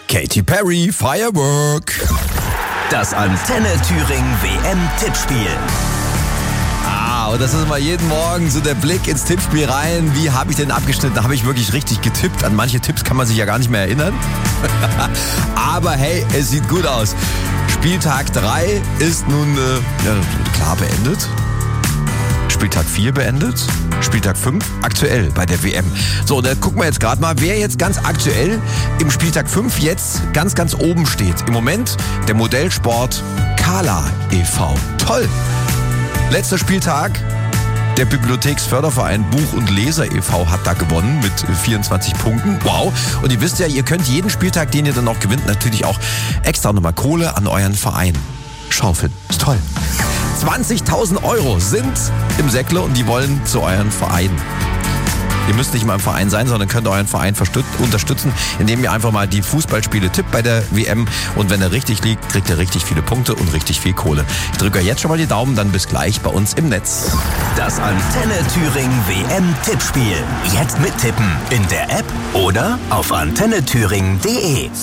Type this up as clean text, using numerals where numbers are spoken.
Katy Perry, Firework. Das Antenne Thüringen WM-Tippspiel. Und das ist immer jeden Morgen so der Blick ins Tippspiel rein. Wie habe ich denn abgeschnitten? Habe ich wirklich richtig getippt? An manche Tipps kann man sich ja gar nicht mehr erinnern. Aber hey, es sieht gut aus. Spieltag 3 ist nun klar beendet. Spieltag 4 beendet. Spieltag 5 aktuell bei der WM. So, und da gucken wir jetzt gerade mal, wer jetzt ganz aktuell im Spieltag 5 jetzt ganz, ganz oben steht. Im Moment der Modellsport Kala e.V. Toll! Letzter Spieltag, der Bibliotheksförderverein Buch- und Leser e.V. hat da gewonnen mit 24 Punkten. Wow. Und ihr wisst ja, ihr könnt jeden Spieltag, den ihr dann auch gewinnt, natürlich auch extra nochmal Kohle an euren Verein schaufeln. Ist toll. 20.000 Euro sind im Säckle und die wollen zu euren Verein. Ihr müsst nicht mal im Verein sein, sondern könnt euren Verein unterstützen, indem ihr einfach mal die Fußballspiele tippt bei der WM. Und wenn er richtig liegt, kriegt er richtig viele Punkte und richtig viel Kohle. Ich drücke euch jetzt schon mal die Daumen, dann bis gleich bei uns im Netz. Das Antenne Thüringen WM-Tippspiel. Jetzt mittippen in der App oder auf antennethüringen.de.